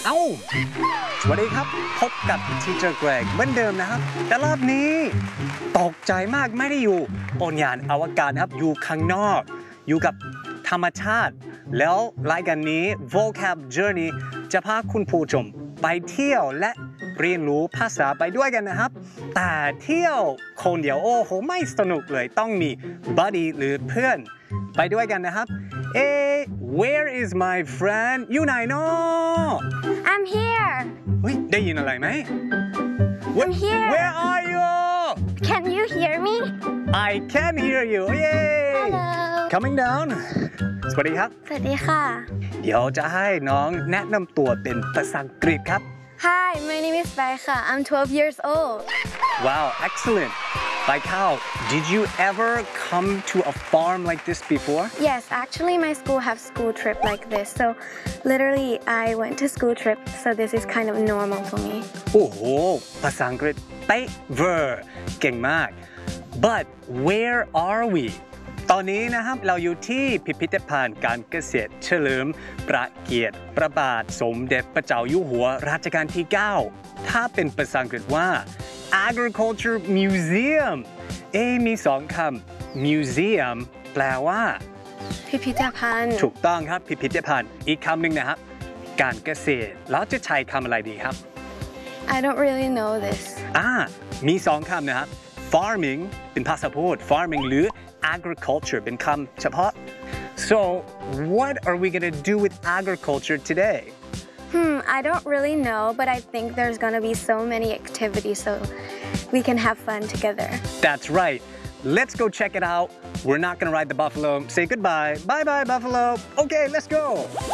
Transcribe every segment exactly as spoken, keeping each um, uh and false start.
เอ้าสวัสดีครับพบกับ Teacher Greg เหมือนเดิมนะครับแต่รอบนี้ตกใจมากไม่ได้อยู่บนยานอวกาศครับอยู่ข้างนอกอยู่กับธรรมชาติแล้วรายการนี้ Vocab Journey จะพาคุณผู้ชมไปเที่ยวและเรียนรู้ภาษาไปด้วยกันนะครับแต่เที่ยวคนเดียวโอ้โหไม่สนุกเลยต้องมี buddy หรือเพื่อนไปด้วยกันนะครับเอ๊ where is my friend อยู่ไหนเนาะ I'm here เฮ้ยได้ยินอะไรไหม I'm here Where are you Can you hear me I can hear you Yay Hello Coming down สวัสดีครับสวัสดีค่ะเดี๋ยวจะให้น้องแนะนำตัวเป็นภาษาอังกฤษครับ Hi my name is Baika I'm twelve years old Wow excellent Baikal did you ever come to a farm like this before Yes actually my school have school trip like this so literally I went to school trip so this is kind of normal for me โอ้โหภาษาอังกฤษเป๊ะเวอร์เก่งมาก But where are we ตอนนี้นะครับเราอยู่ที่พิพิธภัณฑ์การเกษตรเฉลิมพระเกียรติพระบาทสมเด็จพระเจ้าอยู่หัวรัชกาลที่เก้าถ้าเป็นภาษาอังกฤษว่า agriculture museum เอ๊มีสองคำ museum แปลว่าพิพิธภัณฑ์ถูกต้องครับพิพิธภัณฑ์อีกคำหนึ่งนะครับการเกษตรแล้วจะใช้คำอะไรดีครับ I don't really know this อ่ามีสองคำนะครับ farming เป็นภาษาพูด farming หรือ agriculture เป็นคำเฉพาะ so what are we gonna do with agriculture today Hmm I don't really know but I think there's gonna be so many activities so we can have fun together that's right let's go check it out we're not gonna ride the buffalo say goodbye bye bye buffalo okay let's go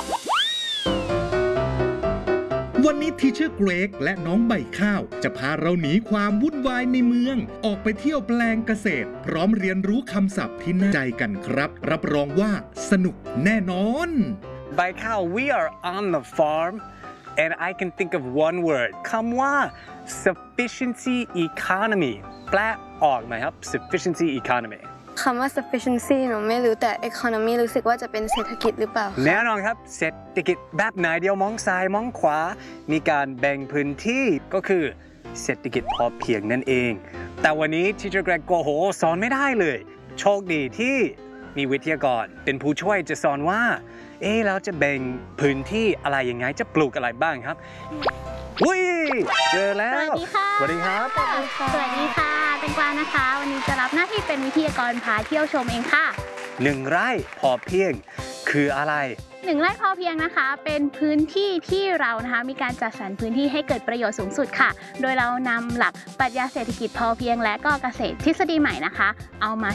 วันนี้ทีเชอร์เกรกและน้องใบข้าวจะพาเราหนีความวุ่นวายในเมืองออกไปเที่ยวแปลงเกษตรพร้อมเรียนรู้คำศัพท์ที่น่าใจกันครับรับรองว่าสนุกแน่นอน By cow we are on the farm and I can think of one word คำว่า sufficiency economy แปลออกไหมครับ sufficiency economy คำว่า sufficiency หนูไม่รู้แต่ economy รู้สึกว่าจะเป็นเศรษฐกิจหรือเปล่าแน่นอนครับเศรษฐกิจแบบไหนเดียวมองซ้ายมองขวามีการแบ่งพื้นที่ก็คือเศรษฐกิจพอเพียงนั่นเองแต่วันนี้ Teacher Greg โกโหสอนไม่ได้เลยโชคดีที่มีวิทยากรเป็นผู้ช่วยจะสอนว่าเอ๊ะเราจะแบ่งพื้นที่อะไรยังไงจะปลูกอะไรบ้างครับอุ้ยเจอแล้วสวัสดีค่ะสวัสดีครับสวัสดีค่ะสวัสดีค่ะเป็นกวางนะคะ วันนี้จะรับหน้าที่เป็นวิทยากรพาเที่ยวชมเองค่ะหนึ่งไร่พอเพียงคืออะไรหนึ่งไร่พอเพียงนะคะ เป็นพื้นที่ที่เรานะคะมีการจัดสรรพื้นที่ให้เกิดประโยชน์สูงสุดค่ะ โดยเรานำหลักปรัชญาเศรษฐกิจพอเพียงและก็เกษตรทฤษฎีใหม่นะคะ เอามา